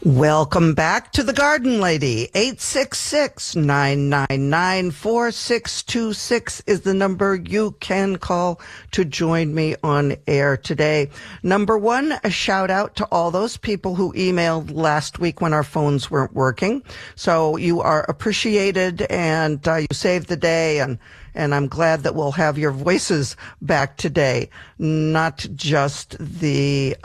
Welcome back to the Garden Lady. 866-999-4626 is the number you can call to join me on air today. Number one, a shout out to all those people who emailed last week when our phones weren't working. So you are appreciated, and you saved the day, and I'm glad that we'll have your voices back today, not just the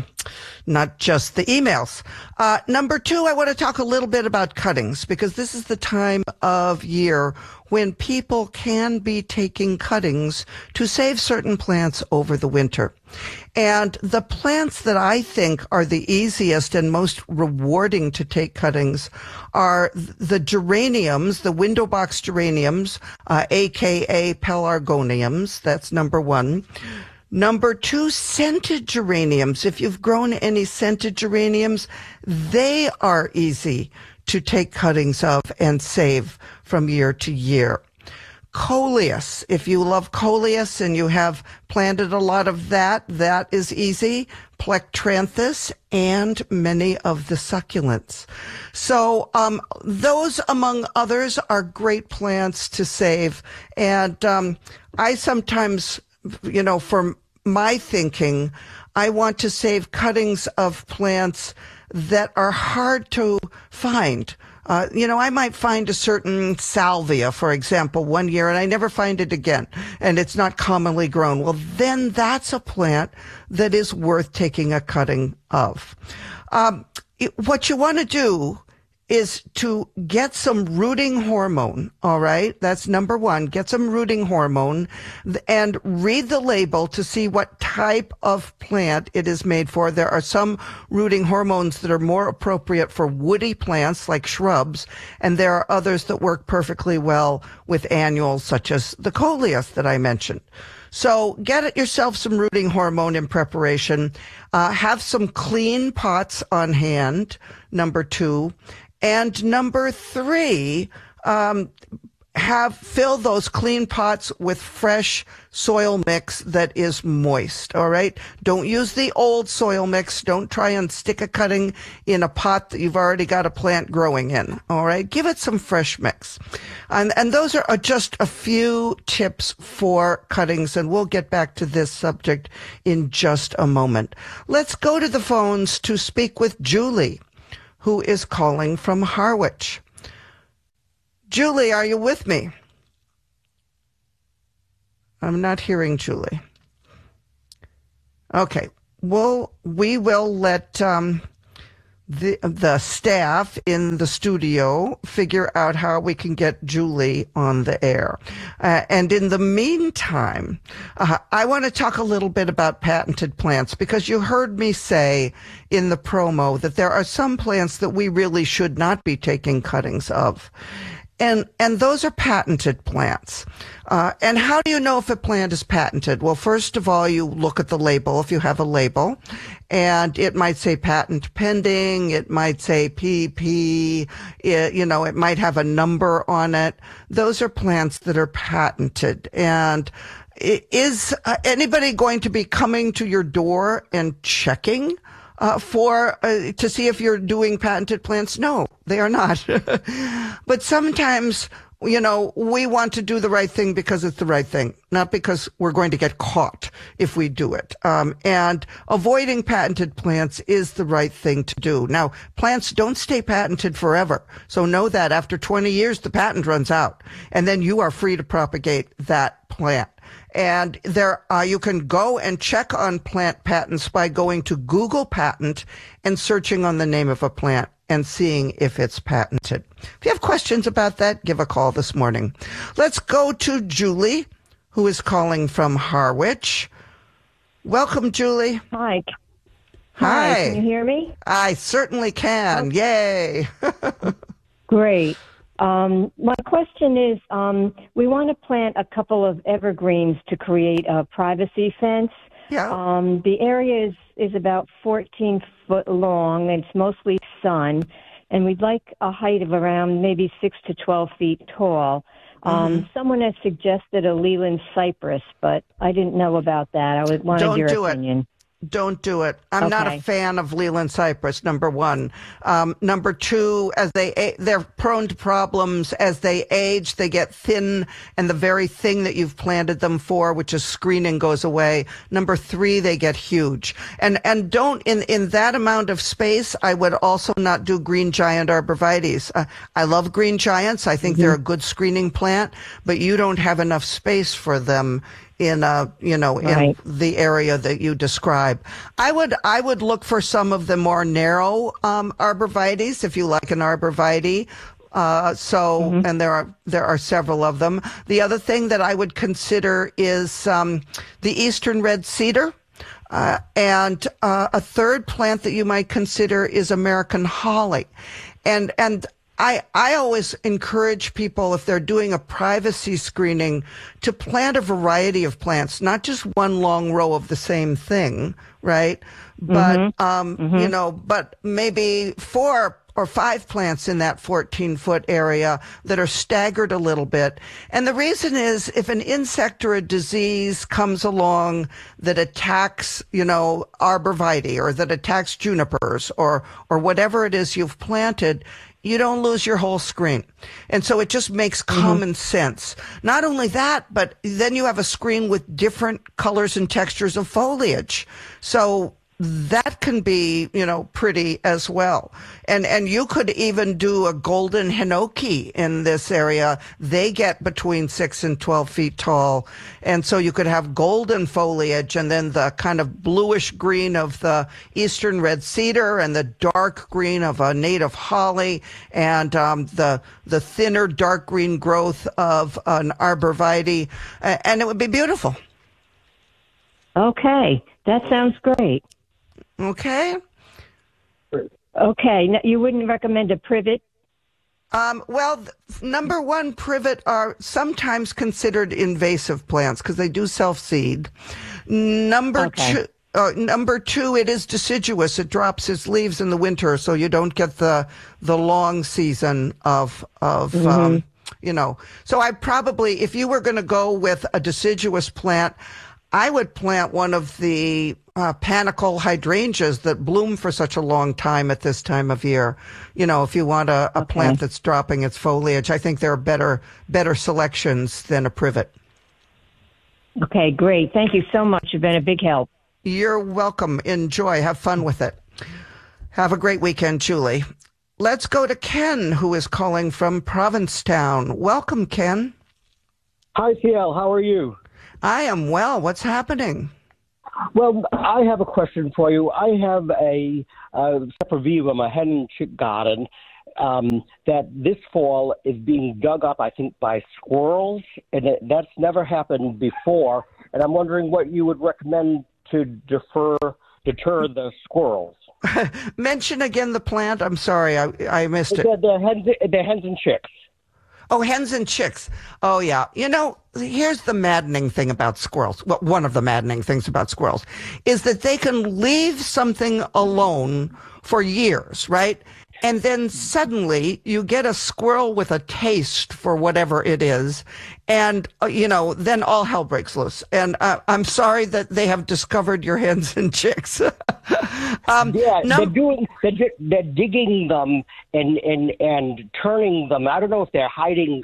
emails. Number two, I want to talk a little bit about cuttings, because this is the time of year when people can be taking cuttings to save certain plants over the winter. And the plants that I think are the easiest and most rewarding to take cuttings are the geraniums, the window box geraniums, aka pelargoniums. That's number one. Number two, scented geraniums. If you've grown any scented geraniums, they are easy to take cuttings of and save from year to year. Coleus. If you love coleus and you have planted a lot of that, that is easy. Plectranthus and many of the succulents. So those, among others, are great plants to save. And I sometimes, for my thinking, I want to save cuttings of plants that are hard to find. I might find a certain salvia, for example, one year, and I never find it again, and it's not commonly grown. Well, then that's a plant that is worth taking a cutting of. What you want to do is to get some rooting hormone, all right? That's number one. Get some rooting hormone and read the label to see what type of plant it is made for. There are some rooting hormones that are more appropriate for woody plants like shrubs, and there are others that work perfectly well with annuals such as the coleus that I mentioned. So get yourself some rooting hormone in preparation. Have some clean pots on hand, number two. And number three, fill those clean pots with fresh soil mix that is moist, all right? Don't use the old soil mix. Don't try and stick a cutting in a pot that you've already got a plant growing in, all right? Give it some fresh mix. And those are just a few tips for cuttings, and we'll get back to this subject in just a moment. Let's go to the phones to speak with Julie, who is calling from Harwich. Julie, are you with me? I'm not hearing Julie. Okay. Well, we will let the staff in the studio figure out how we can get Julie on the air. And in the meantime, I want to talk a little bit about patented plants, because you heard me say in the promo that there are some plants that we really should not be taking cuttings of. And those are patented plants. And how do you know if a plant is patented? Well, first of all, you look at the label, if you have a label, and it might say patent pending, it might say PP, it might have a number on it. Those are plants that are patented. And is anybody going to be coming to your door and checking to see if you're doing patented plants? No, they are not. But sometimes, we want to do the right thing because it's the right thing, not because we're going to get caught if we do it. And avoiding patented plants is the right thing to do. Now, plants don't stay patented forever. So know that after 20 years, the patent runs out, and then you are free to propagate that plant. And you can go and check on plant patents by going to Google Patent and searching on the name of a plant and seeing if it's patented. If you have questions about that, give a call this morning. Let's go to Julie, who is calling from Harwich. Welcome, Julie. Hi. Hi. Can you hear me? I certainly can. Okay. Yay. Great. My question is, we want to plant a couple of evergreens to create a privacy fence. Yeah. The area is about 14 foot long, and it's mostly sun, and we'd like a height of around maybe 6 to 12 feet tall. Someone has suggested a Leland cypress, but I didn't know about that. I wanted your opinion. Don't do it. I'm not a fan of Leland cypress, number one. Number two, they're prone to problems as they age. They get thin, and the very thing that you've planted them for, which is screening, goes away. Number three, they get huge. And don't, in that amount of space, I would also not do green giant arborvitaes. I love green giants. I think they're a good screening plant, but you don't have enough space for them in in the area that you describe. I would look for some of the more narrow arborvitaes if you like an arborvitae. And there are several of them. The other thing that I would consider is the eastern red cedar. And a third plant that you might consider is American holly. And I always encourage people, if they're doing a privacy screening, to plant a variety of plants, not just one long row of the same thing, right? But, but maybe 4 or 5 plants in that 14-foot area that are staggered a little bit. And the reason is if an insect or a disease comes along that attacks, arborvitae or that attacks junipers or whatever it is you've planted, you don't lose your whole screen. And so it just makes common sense. Not only that, but then you have a screen with different colors and textures of foliage. So that can be, pretty as well. And you could even do a golden hinoki in this area. They get between 6 and 12 feet tall. And so you could have golden foliage and then the kind of bluish green of the eastern red cedar and the dark green of a native holly and the thinner dark green growth of an arborvitae. And it would be beautiful. Okay. That sounds great. Okay. Okay. Now, you wouldn't recommend a privet? Number one, privet are sometimes considered invasive plants because they do self-seed. Number two, it is deciduous. It drops its leaves in the winter, so you don't get the long season of So I probably, if you were going to go with a deciduous plant, I would plant one of the panicle hydrangeas that bloom for such a long time at this time of year. If you want a plant that's dropping its foliage, I think there are better selections than a privet. Okay, great. Thank you so much. You've been a big help. You're welcome. Enjoy. Have fun with it. Have a great weekend, Julie. Let's go to Ken, who is calling from Provincetown. Welcome, Ken. Hi, CL. How are you? I am well. What's happening? Well, I have a question for you. I have a Sempervivum, a hen and chick garden, that this fall is being dug up, I think, by squirrels, and that's never happened before. And I'm wondering what you would recommend to deter the squirrels. Mention again the plant. I'm sorry, I missed it. The hens and chicks. Oh, hens and chicks. Oh, yeah. Here's the maddening thing about squirrels. Well, one of the maddening things about squirrels is that they can leave something alone for years, right? And then suddenly you get a squirrel with a taste for whatever it is. And, then all hell breaks loose. And I'm sorry that they have discovered your hens and chicks. They're digging them and turning them. I don't know if they're hiding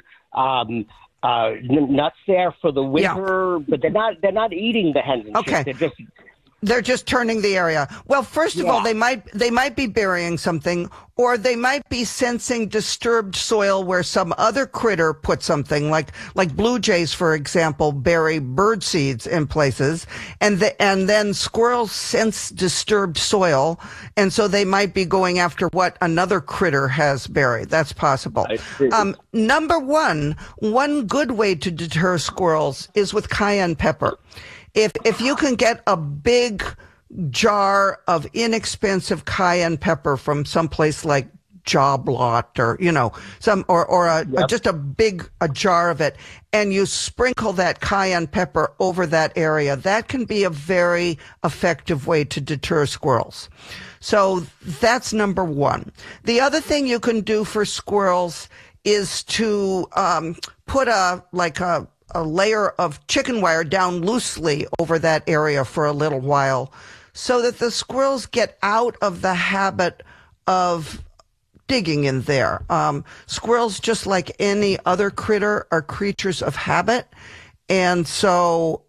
nuts there for the winter, but they're not eating the hens and chicks. They're just turning the area. Well, first of all, they might be burying something, or they might be sensing disturbed soil where some other critter put something, like blue jays, for example, bury bird seeds in places, and then squirrels sense disturbed soil, and so they might be going after what another critter has buried. That's possible. Number one good way to deter squirrels is with cayenne pepper. If you can get a big jar of inexpensive cayenne pepper from someplace like Job Lot or just a jar of it, and you sprinkle that cayenne pepper over that area, that can be a very effective way to deter squirrels. So that's number one. The other thing you can do for squirrels is to put a layer of chicken wire down loosely over that area for a little while so that the squirrels get out of the habit of digging in there. Squirrels, just like any other critter, are creatures of habit. And so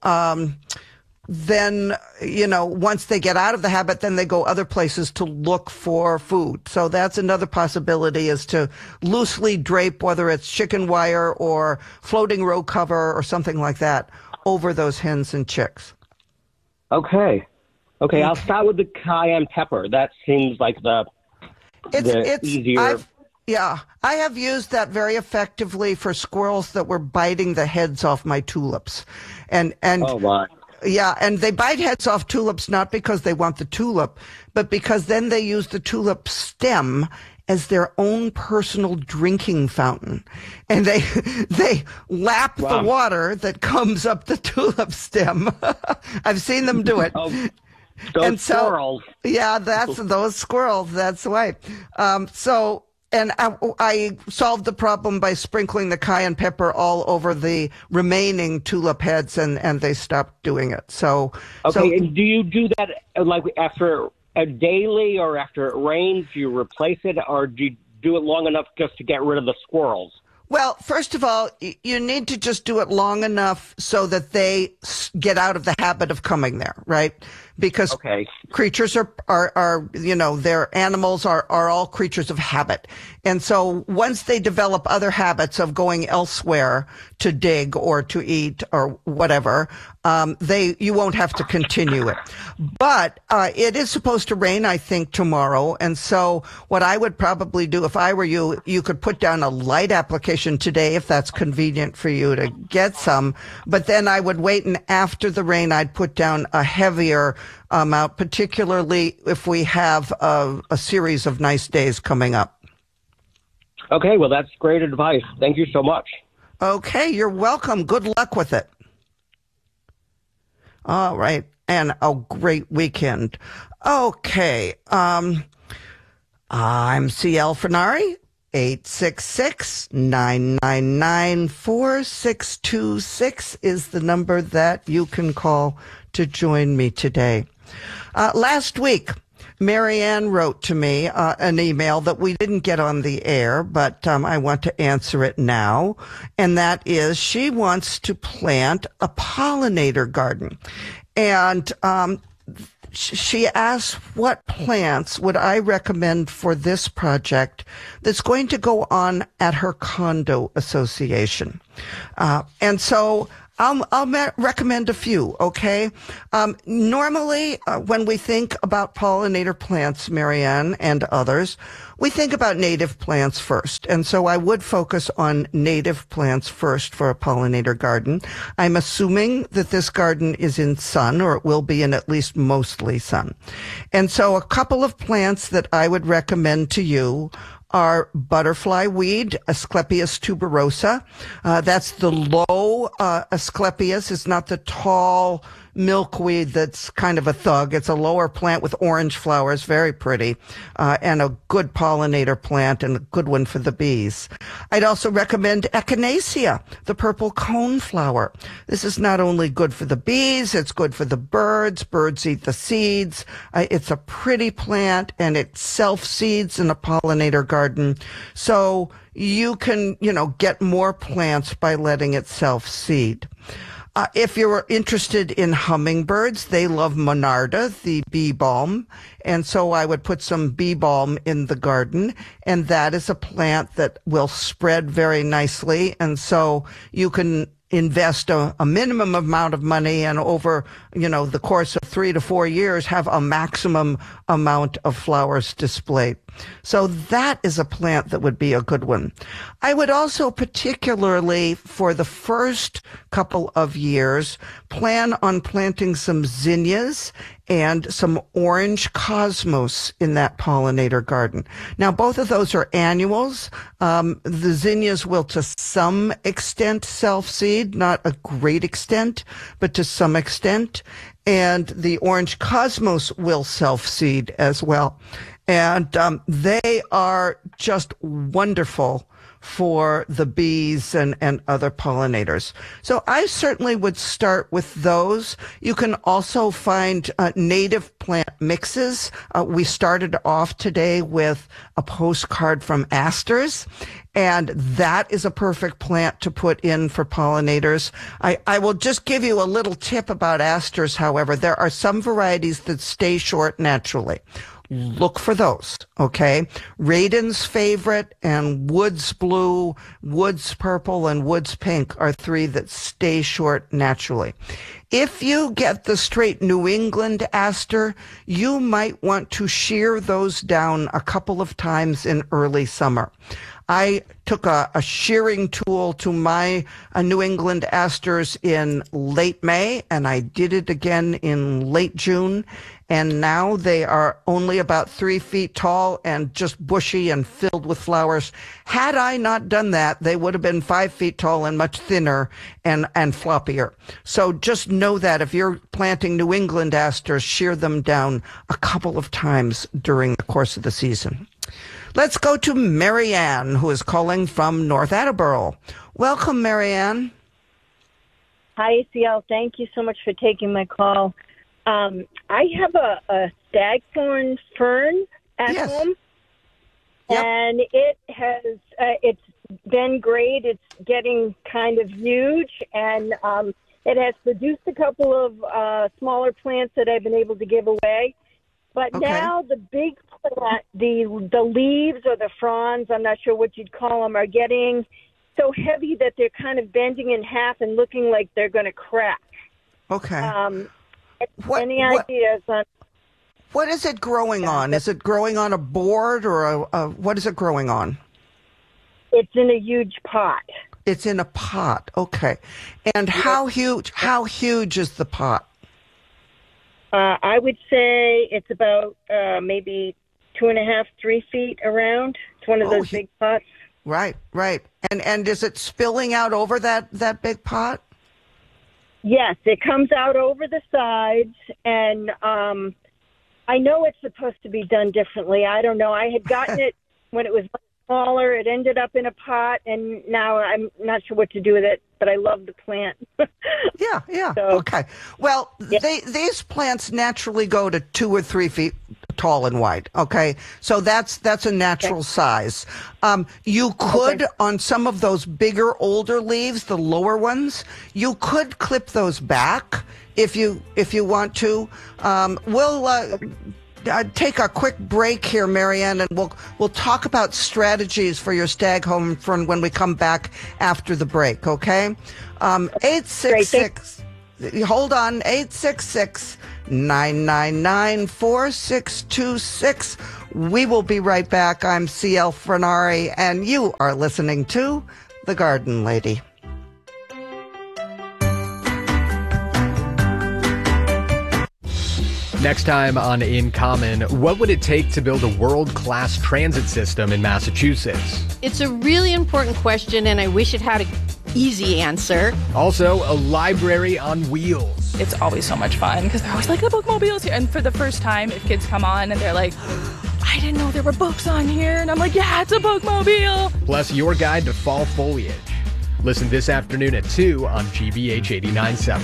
then, once they get out of the habit, then they go other places to look for food. So that's another possibility, is to loosely drape, whether it's chicken wire or floating row cover or something like that, over those hens and chicks. Okay. I'll start with the cayenne pepper. That seems like the easier. I have used that very effectively for squirrels that were biting the heads off my tulips. And oh my. Yeah, and they bite heads off tulips not because they want the tulip, but because then they use the tulip stem as their own personal drinking fountain. And they lap the water that comes up the tulip stem. I've seen them do it. Those squirrels. Yeah, that's those squirrels. That's right. And I solved the problem by sprinkling the cayenne pepper all over the remaining tulip heads, and they stopped doing it. And do you do that like after a daily, or after it rains, you replace it, or do you do it long enough just to get rid of the squirrels? Well, first of all, you need to just do it long enough so that they get out of the habit of coming there, right? Because creatures are their animals are all creatures of habit. And so once they develop other habits of going elsewhere to dig or to eat or whatever, you won't have to continue it. But it is supposed to rain, I think, tomorrow. And so what I would probably do if I were you, you could put down a light application today if that's convenient for you to get some. But then I would wait, and after the rain, I'd put down a heavier amount, particularly if we have a series of nice days coming up. Okay, well, that's great advice. Thank you so much. Okay, you're welcome. Good luck with it. All right, and a great weekend. Okay, I'm C.L. Fernari. 866-999-4626 is the number that you can call to join me today. Last week, Marianne wrote to me an email that we didn't get on the air, but I want to answer it now. And that is, she wants to plant a pollinator garden. And she asked, what plants would I recommend for this project that's going to go on at her condo association? And so I'll recommend a few, okay? Normally, when we think about pollinator plants, Marianne and others, we think about native plants first. And so I would focus on native plants first for a pollinator garden. I'm assuming that this garden is in sun, or it will be in at least mostly sun. And so a couple of plants that I would recommend to you are butterfly weed, Asclepias tuberosa. That's the low Asclepias. It's not the tall milkweed that's kind of a thug. It's a lower plant with orange flowers, very pretty, and a good pollinator plant and a good one for the bees. I'd also recommend Echinacea, the purple coneflower. This is not only good for the bees, it's good for the birds. Birds eat the seeds. It's a pretty plant, and it self-seeds in a pollinator garden. So you can, get more plants by letting it self-seed. If you're interested in hummingbirds, they love Monarda, the bee balm. And so I would put some bee balm in the garden. And that is a plant that will spread very nicely. And so you can invest a minimum amount of money, and over, the course of 3 to 4 years, have a maximum amount of flowers displayed. So that is a plant that would be a good one. I would also, particularly for the first couple of years, plan on planting some zinnias and some orange cosmos in that pollinator garden. Now, both of those are annuals. The zinnias will to some extent self-seed, not a great extent, but to some extent. And the orange cosmos will self-seed as well. And they are just wonderful for the bees and other pollinators. So I certainly would start with those. You can also find native plant mixes. We started off today with a postcard from asters, and that is a perfect plant to put in for pollinators. I will just give you a little tip about asters, however. There are some varieties that stay short naturally. Look for those, okay? Radin's Favorite and Woods Blue, Woods Purple, and Woods Pink are three that stay short naturally. If you get the straight New England aster, you might want to shear those down a couple of times in early summer. I took a shearing tool to my New England asters in late May, and I did it again in late June. And now they are only about 3 feet tall and just bushy and filled with flowers. Had I not done that, they would have been 5 feet tall and much thinner and floppier. So just know that if you're planting New England asters, shear them down a couple of times during the course of the season. Let's go to Marianne, who is calling from North Attleboro. Welcome, Marianne. Hi, ACL. Thank you so much for taking my call. I have a staghorn fern at home, and it has it's been great. It's getting kind of huge, and it has produced a couple of smaller plants that I've been able to give away. But now the big plant, the leaves or the fronds, I'm not sure what you'd call them, are getting so heavy that they're kind of bending in half and looking like they're going to crack. Okay. Any ideas on what is it growing on? Is it growing on a board or what is it growing on? It's in a huge pot. It's in a pot. Okay. And how huge is the pot? I would say it's about maybe 2.5, 3 feet around. It's one of those big pots. Right. And is it spilling out over that big pot? Yes, it comes out over the sides, and I know it's supposed to be done differently. I don't know. I had gotten it when it was much smaller. It ended up in a pot, and now I'm not sure what to do with it, but I love the plant. Yeah. So, okay. Well, these plants naturally go to 2 or 3 feet tall and wide. Okay. So that's a natural size. You could, on some of those bigger, older leaves, the lower ones, you could clip those back if you want to. We'll take a quick break here, Marianne, and we'll talk about strategies for your staghorn fern when we come back after the break, okay? 866, hold on, 866-999-4626. We will be right back. I'm CL Fernari, and you are listening to The Garden Lady. Next time on In Common, what would it take to build a world-class transit system in Massachusetts? It's a really important question, and I wish it had an easy answer. Also, a library on wheels. It's always so much fun because they're always like, the bookmobile's here. And for the first time, if kids come on and they're like, I didn't know there were books on here. And I'm like, yeah, it's a bookmobile. Plus, your guide to fall foliage. Listen this afternoon at 2 on GBH 89.7.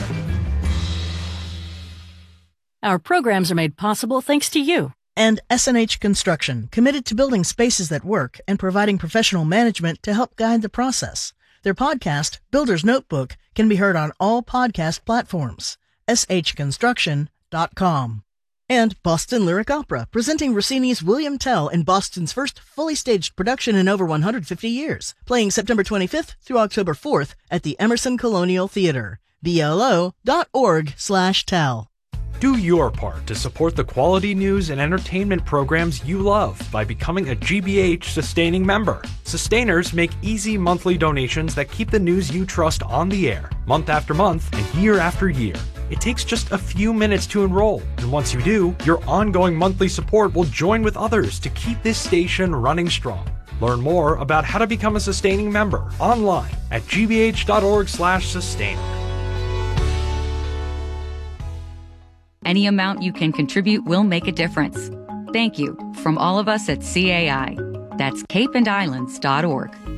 Our programs are made possible thanks to you. And SNH Construction, committed to building spaces that work and providing professional management to help guide the process. Their podcast, Builder's Notebook, can be heard on all podcast platforms. shconstruction.com. And Boston Lyric Opera, presenting Rossini's William Tell in Boston's first fully staged production in over 150 years, playing September 25th through October 4th at the Emerson Colonial Theater. BLO.org/tell. Do your part to support the quality news and entertainment programs you love by becoming a GBH Sustaining member. Sustainers make easy monthly donations that keep the news you trust on the air, month after month and year after year. It takes just a few minutes to enroll, and once you do, your ongoing monthly support will join with others to keep this station running strong. Learn more about how to become a Sustaining member online at gbh.org/sustainer. Any amount you can contribute will make a difference. Thank you from all of us at CAI. That's capeandislands.org.